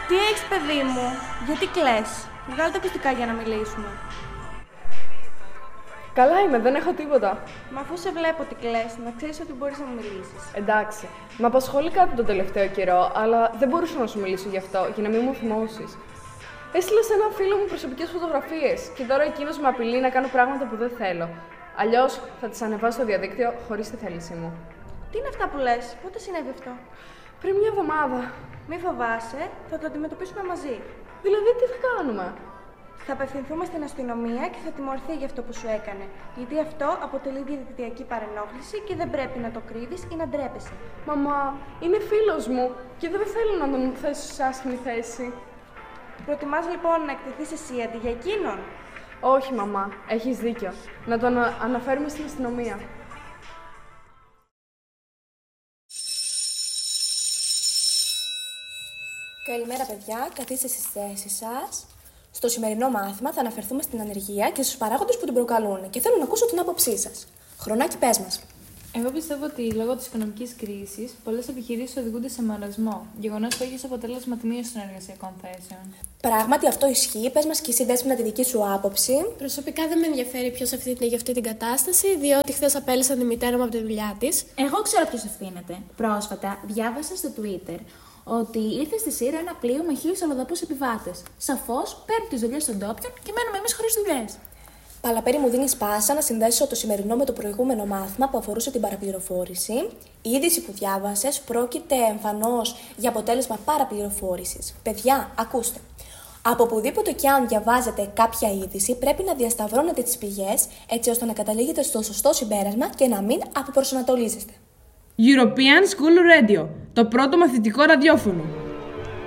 Τι έχεις, παιδί μου? Γιατί κλαις? Βγάλε τα ακουστικά για να μιλήσουμε. Καλά είμαι, δεν έχω τίποτα. Μα αφού σε βλέπω ότι κλαις, να ξέρεις ότι μπορείς να μου μιλήσεις. Εντάξει, με απασχολεί κάτι τον τελευταίο καιρό, αλλά δεν μπορούσα να σου μιλήσω γι' αυτό, για να μην μου θυμώσεις. Έστειλα σε έναν φίλο μου προσωπικές φωτογραφίες και τώρα εκείνος με απειλεί να κάνω πράγματα που δεν θέλω. Αλλιώς θα τις ανεβάσω στο διαδίκτυο χωρίς τη θέλησή μου. Τι είναι αυτά που λες, πότε συνέβη αυτό? Πριν μια εβδομάδα. Μη φοβάσαι, θα το αντιμετωπίσουμε μαζί. Δηλαδή, τι θα κάνουμε? Θα απευθυνθούμε στην αστυνομία και θα τιμωρηθεί για αυτό που σου έκανε. Γιατί αυτό αποτελεί διαδικτυακή παρενόχληση και δεν πρέπει να το κρύβεις ή να ντρέπεσαι. Μαμά, είναι φίλος μου και δεν θέλω να τον θέσω σε άσχημη θέση. Προτιμάς λοιπόν να εκτεθείς εσύ αντί για εκείνον? Όχι, μαμά, έχεις δίκιο. Να τον αναφέρουμε στην αστυνομία. Καλημέρα, παιδιά. Καθίστε στις θέσεις σας. Στο σημερινό μάθημα θα αναφερθούμε στην ανεργία και στους παράγοντες που την προκαλούν και θέλω να ακούσω την άποψή σας. Χρονάκι, πες μας. Εγώ πιστεύω ότι λόγω της οικονομικής κρίσης, πολλές επιχειρήσεις οδηγούνται σε μαρασμό, γεγονός που έχει ως αποτέλεσμα τη μείωση των εργασιακών θέσεων. Πράγματι, αυτό ισχύει. Πες μας και εσύ, Δέσποινα, τη δική σου άποψη. Προσωπικά δεν με ενδιαφέρει ποιος ευθύνεται για αυτή την κατάσταση, διότι χθες απέλυσαν τη μητέρα μου από τη δουλειά της. Εγώ ξέρω ποιος ευθύνεται. Πρόσφατα διάβασα στο Twitter ότι ήρθε στη Σύρο ένα πλοίο με 1.000 αλλοδαπούς επιβάτες. Σαφώς παίρνουν τις δουλειές των ντόπιων και μένουμε εμείς χωρίς δουλειές. Παλαπέρι, μου δίνει πάσα να συνδέσω το σημερινό με το προηγούμενο μάθημα που αφορούσε την παραπληροφόρηση. Η είδηση που διάβασες πρόκειται εμφανώς για αποτέλεσμα παραπληροφόρησης. Παιδιά, ακούστε. Από οπουδήποτε και αν διαβάζετε κάποια είδηση, πρέπει να διασταυρώνετε τις πηγές έτσι ώστε να καταλήγετε στο σωστό συμπέρασμα και να μην αποπροσανατολίζεστε. European School Radio, το πρώτο μαθητικό ραδιόφωνο.